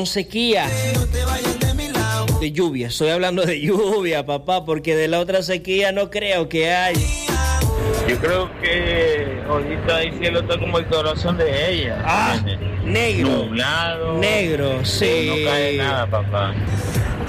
sequía. De lluvia, estoy hablando de lluvia, papá, porque de la otra sequía no creo que hay. Yo creo que ahorita el cielo está como el corazón de ella. Negro. Nublado. Negro, sí. No cae nada, papá.